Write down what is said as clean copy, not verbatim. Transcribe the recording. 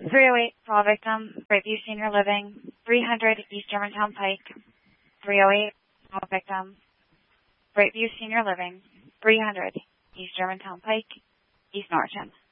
308, fall victim, Brightview Senior Living, 300 East Germantown Pike. 308, fall victim, Brightview Senior Living, 300 East Germantown Pike, East Norriton.